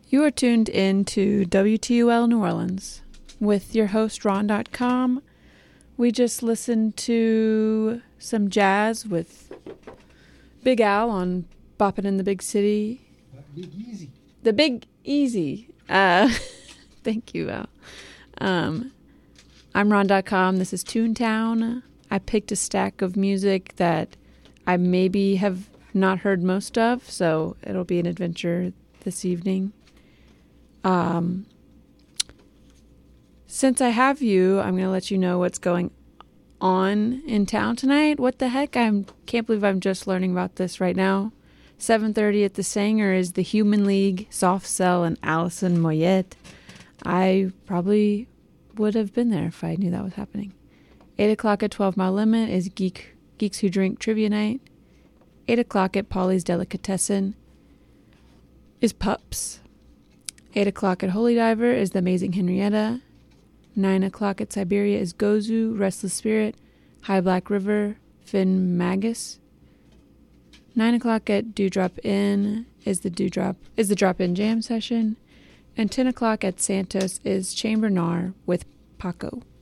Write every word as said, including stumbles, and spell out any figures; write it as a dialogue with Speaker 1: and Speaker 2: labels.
Speaker 1: You are tuned in to W T U L New Orleans with your host, Ron dot com. We just listened to some jazz with Big Al on Boppin' in the Big City.
Speaker 2: Big Easy.
Speaker 1: The Big Easy. Uh, thank you, Al. Um, I'm Ron dot com. This is Toontown. I picked a stack of music that I maybe have not heard most of, so it'll be an adventure this evening. Um, since I have you, I'm going to let you know what's going on in town tonight. What the heck? I can't believe I'm just learning about this right now. seven thirty at the Sanger is the Human League, Soft Cell, and Alison Moyet. I probably would have been there if I knew that was happening. eight o'clock at twelve Mile Limit is Geek Geeks Who Drink Trivia Night. eight o'clock at Polly's Delicatessen is Pups. eight o'clock at Holy Diver is The Amazing Henrietta. nine o'clock at Siberia is Gozu, Restless Spirit, High Black River, Finn Magus. nine o'clock at Dewdrop Inn is the Dewdrop is the Drop-In Jam Session. And ten o'clock at Santos is Chamber Nar with Paco.